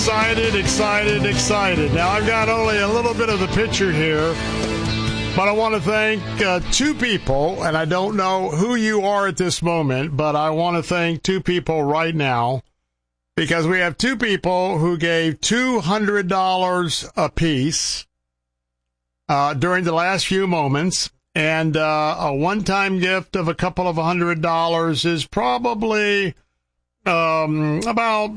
Excited. Now, I've got only a little bit of the picture here, but I want to thank two people, and I don't know who you are at this moment, but I want to thank two people right now, because we have two people who gave $200 apiece during the last few moments, and a one-time gift of a couple of $100 is probably about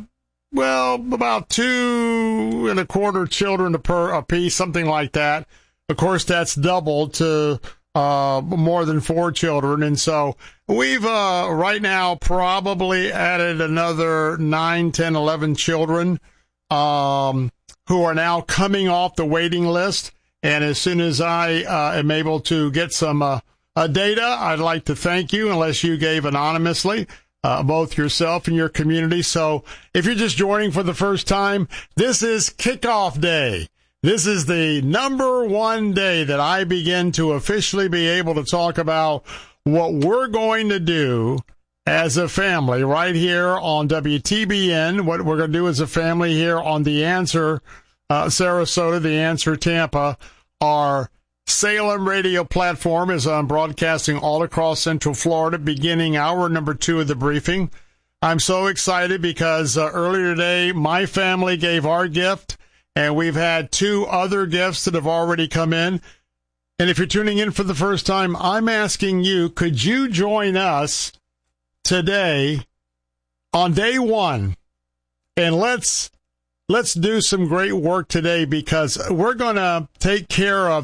2 1/4 children a piece, something like that. Of course, that's doubled to more than 4 children. And so we've right now probably added another 9, 10, 11 children who are now coming off the waiting list. And as soon as I am able to get some data, I'd like to thank you, unless you gave anonymously. Both yourself and your community. So if you're just joining for the first time, this is kickoff day. This is the number one day that I begin to officially be able to talk about what we're going to do as a family right here on WTBN, what we're going to do as a family here on The Answer Sarasota, The Answer Tampa. Our Salem radio platform is on broadcasting all across Central Florida, beginning hour number 2 of the briefing. I'm so excited because earlier today, my family gave our gift, and we've had 2 other gifts that have already come in. And if you're tuning in for the first time, I'm asking you, could you join us today on day 1? And let's do some great work today, because we're going to take care of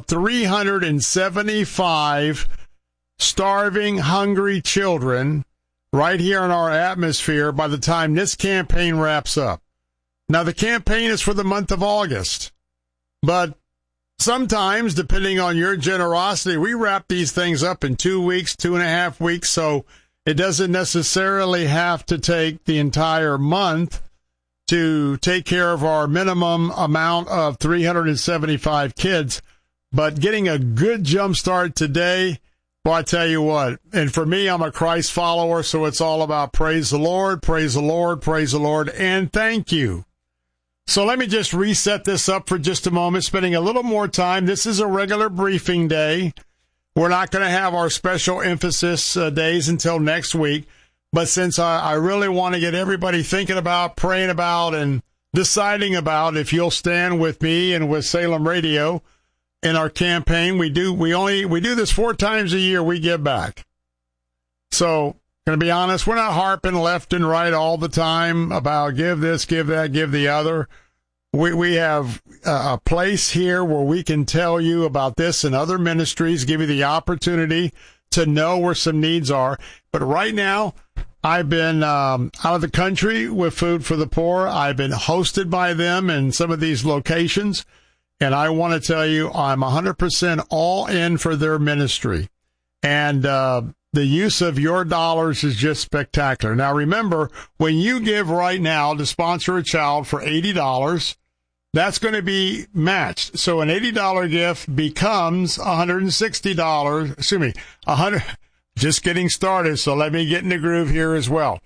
375 starving, hungry children right here in our atmosphere by the time this campaign wraps up. Now, the campaign is for the month of August, but sometimes, depending on your generosity, we wrap these things up in 2 weeks, 2.5 weeks, so it doesn't necessarily have to take the entire month to take care of our minimum amount of 375 kids. But getting a good jump start today, well, I tell you what, and for me, I'm a Christ follower, so it's all about praise the Lord, praise the Lord, praise the Lord, and thank you. So let me just reset this up for just a moment, spending a little more time. This is a regular briefing day. We're not going to have our special emphasis days until next week. But since I really want to get everybody thinking about, praying about, and deciding about if you'll stand with me and with Salem Radio in our campaign, we do this 4 times a year. We give back. So, going to be honest, we're not harping left and right all the time about give this, give that, give the other. We have a place here where we can tell you about this and other ministries, give you the opportunity to know where some needs are. But right now, I've been out of the country with Food for the Poor. I've been hosted by them in some of these locations, and I want to tell you I'm 100% all in for their ministry. And the use of your dollars is just spectacular. Now, remember, when you give right now to sponsor a child for $80, that's going to be matched. So an $80 gift becomes $160. Excuse me, Just getting started, so let me get in the groove here as well.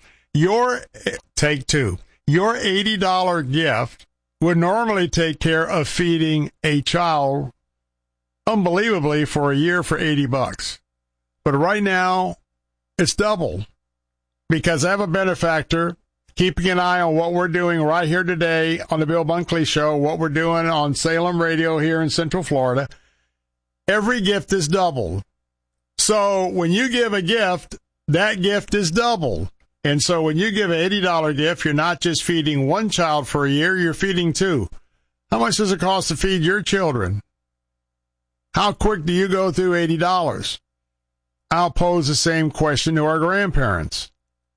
Take 2. Your $80 gift would normally take care of feeding a child, unbelievably, for a year for $80. But right now, it's double, because I have a benefactor keeping an eye on what we're doing right here today on the Bill Bunkley Show, what we're doing on Salem Radio here in Central Florida. Every gift is doubled. So when you give a gift, that gift is doubled. And so when you give an $80 gift, you're not just feeding one child for a year, you're feeding 2. How much does it cost to feed your children? How quick do you go through $80? I'll pose the same question to our grandparents.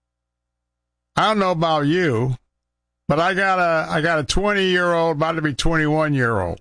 I don't know about you, but I got a 20-year-old, about to be 21-year-old.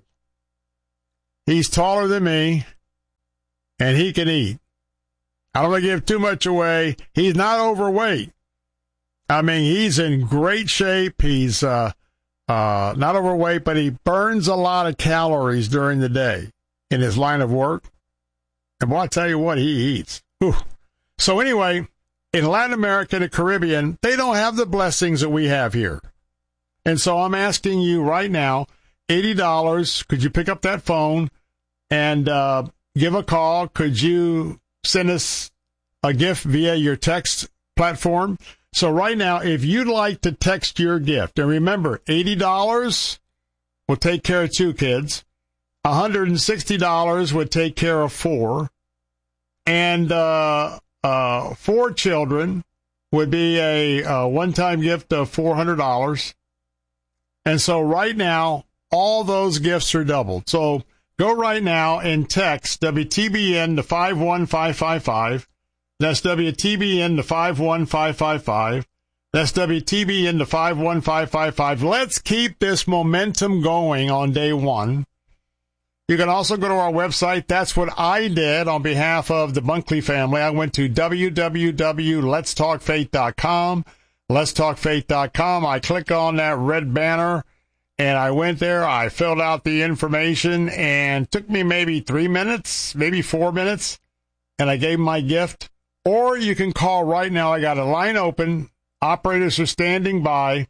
He's taller than me, and he can eat. I don't want to give too much away. He's not overweight. I mean, he's in great shape. He's not overweight, but he burns a lot of calories during the day in his line of work. And boy, I tell you what, he eats. Whew. So anyway, in Latin America and the Caribbean, they don't have the blessings that we have here. And so I'm asking you right now, $80, could you pick up that phone and give a call? Could you send us a gift via your text platform? So right now, if you'd like to text your gift, and remember, $80 will take care of 2 kids, $160 would take care of 4, and 4 children would be a one-time gift of $400. And so right now, all those gifts are doubled. So go right now and text WTBN to 51555. That's WTBN to 51555. That's WTBN to 51555. Let's keep this momentum going on day one. You can also go to our website. That's what I did on behalf of the Bunkley family. I went to www.letstalkfaith.com. Letstalkfaith.com. I click on that red banner, and I went there. I filled out the information, and it took me maybe 3 minutes, maybe 4 minutes, and I gave my gift. Or you can call right now. I got a line open. Operators are standing by.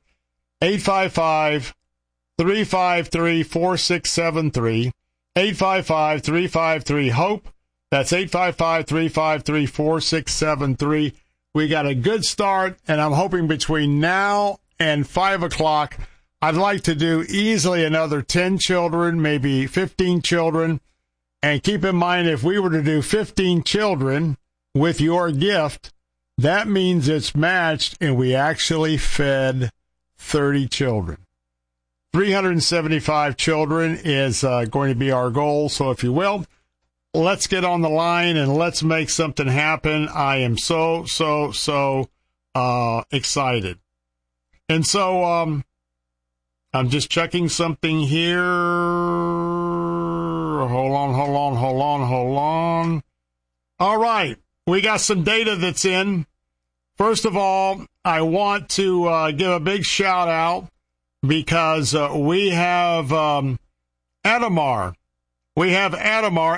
855-353-4673. 855-353-HOPE. That's 855-353-4673. We got a good start, and I'm hoping between now and 5 o'clock, I'd like to do easily another 10 children, maybe 15 children. And keep in mind, if we were to do 15 children with your gift, that means it's matched, and we actually fed 30 children. 375 children is going to be our goal. So if you will, let's get on the line and let's make something happen. I am so excited. And so I'm just checking something here. Hold on. All right. We got some data that's in. First of all, I want to give a big shout out because we have Ademar. We have Ademar,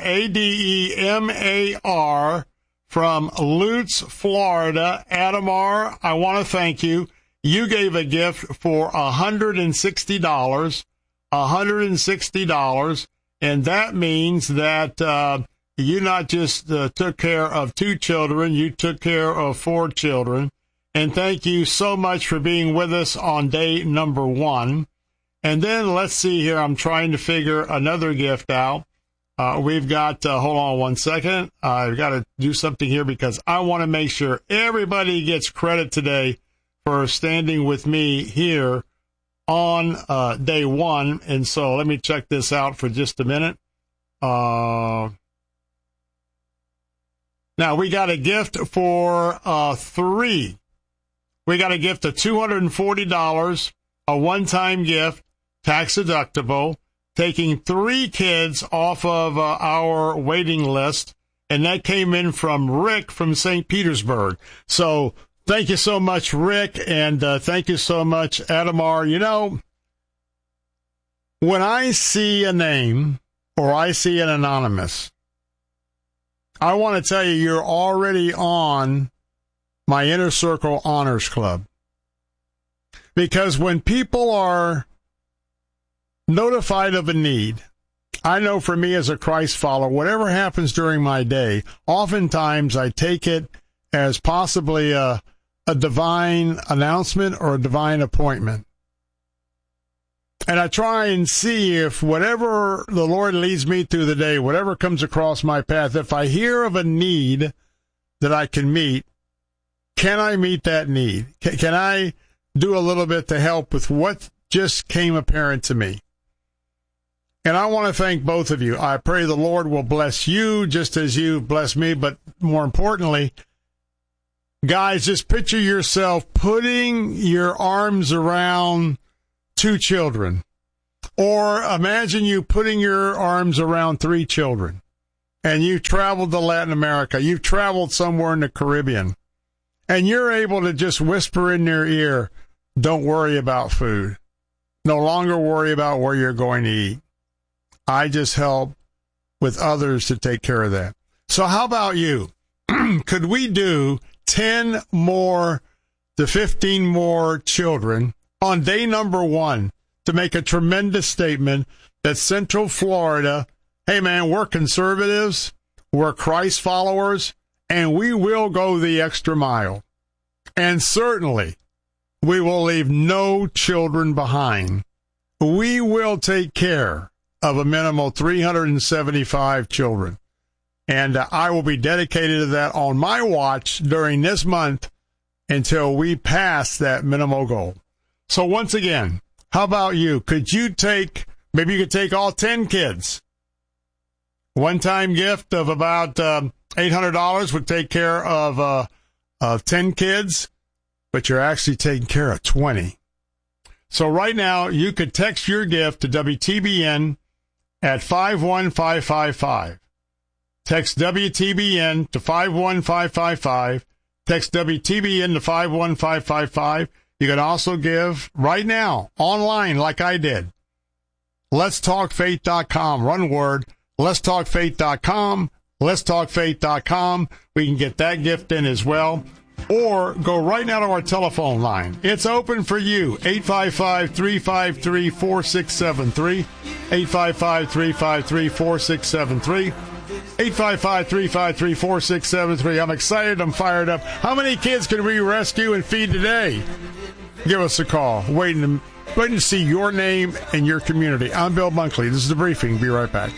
Ademar, from Lutz, Florida. Ademar, I want to thank you. You gave a gift for $160. $160. And that means that you not just took care of 2 children, you took care of 4 children. And thank you so much for being with us on day number 1. And then let's see here. I'm trying to figure another gift out. We've got, hold on one second. I've got to do something here because I want to make sure everybody gets credit today for standing with me here on day 1. And so let me check this out for just a minute. Now, we got a gift for 3. We got a gift of $240, a one-time gift, tax deductible, taking 3 kids off of our waiting list, and that came in from Rick from St. Petersburg. So thank you so much, Rick, and thank you so much, Ademar. You know, when I see a name or I see an anonymous, I want to tell you, you're already on my Inner Circle Honors Club. Because when people are notified of a need, I know for me as a Christ follower, whatever happens during my day, oftentimes I take it as possibly a divine announcement or a divine appointment. And I try and see if whatever the Lord leads me through the day, whatever comes across my path, if I hear of a need that I can meet, can I meet that need? Can I do a little bit to help with what just came apparent to me? And I want to thank both of you. I pray the Lord will bless you just as you bless me, but more importantly, guys, just picture yourself putting your arms around 2 children, or imagine you putting your arms around 3 children, and you've traveled to Latin America, you've traveled somewhere in the Caribbean, and you're able to just whisper in their ear, don't worry about food. No longer worry about where you're going to eat. I just help with others to take care of that. So how about you? Could we do 10 more to 15 more children on day number 1 to make a tremendous statement that Central Florida, hey man, we're conservatives, we're Christ followers, and we will go the extra mile. And certainly, we will leave no children behind. We will take care of a minimum of 375 children. And I will be dedicated to that on my watch during this month until we pass that minimal goal. So once again, how about you? Could you maybe you could take all 10 kids. One-time gift of about $800 would take care of 10 kids, but you're actually taking care of 20. So right now, you could text your gift to WTBN at 51555. Text WTBN to 51555. Text WTBN to 51555. You can also give right now, online, like I did. Let'sTalkFaith.com. Run word. Let'sTalkFaith.com. Let'sTalkFaith.com. We can get that gift in as well. Or go right now to our telephone line. It's open for you. 855-353-4673. 855-353-4673. 855-353-4673. I'm excited. I'm fired up. How many kids can we rescue and feed today? Give us a call. Waiting to see your name and your community. I'm Bill Bunkley. This is The Briefing. Be right back.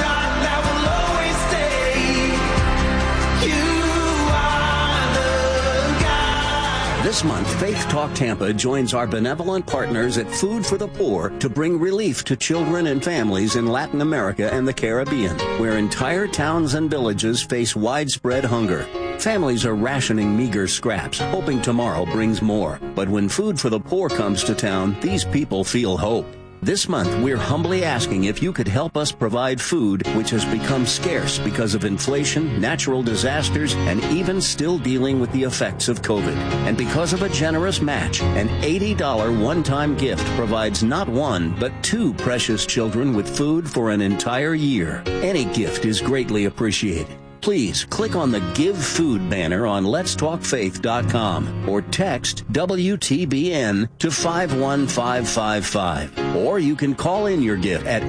This month, Faith Talk Tampa joins our benevolent partners at Food for the Poor to bring relief to children and families in Latin America and the Caribbean, where entire towns and villages face widespread hunger. Families are rationing meager scraps, hoping tomorrow brings more. But when Food for the Poor comes to town, these people feel hope. This month, we're humbly asking if you could help us provide food, which has become scarce because of inflation, natural disasters, and even still dealing with the effects of COVID. And because of a generous match, an $80 one-time gift provides not one, but 2 precious children with food for an entire year. Any gift is greatly appreciated. Please click on the Give Food banner on letstalkfaith.com or text WTBN to 51555. Or you can call in your gift at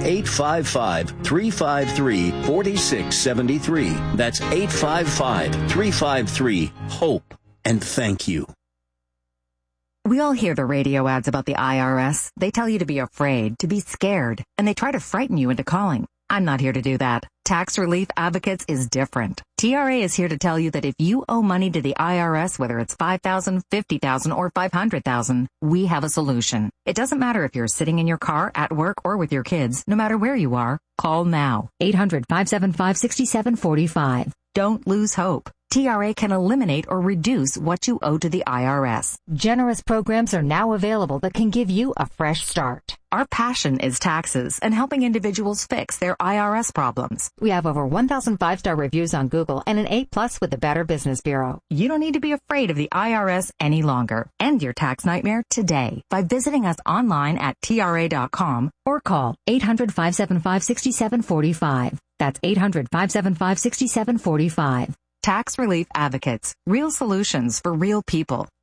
855-353-4673. That's 855-353-HOPE. And thank you. We all hear the radio ads about the IRS. They tell you to be afraid, to be scared, and they try to frighten you into calling. I'm not here to do that. Tax Relief Advocates is different. TRA is here to tell you that if you owe money to the IRS, whether it's $5,000, $50,000, or $500,000, we have a solution. It doesn't matter if you're sitting in your car, at work, or with your kids. No matter where you are, call now. 800-575-6745. Don't lose hope. TRA can eliminate or reduce what you owe to the IRS. Generous programs are now available that can give you a fresh start. Our passion is taxes and helping individuals fix their IRS problems. We have over 1,000 5-star reviews on Google and an A+ with the Better Business Bureau. You don't need to be afraid of the IRS any longer. End your tax nightmare today by visiting us online at TRA.com or call 800-575-6745. That's 800-575-6745. Tax Relief Advocates. Real solutions for real people.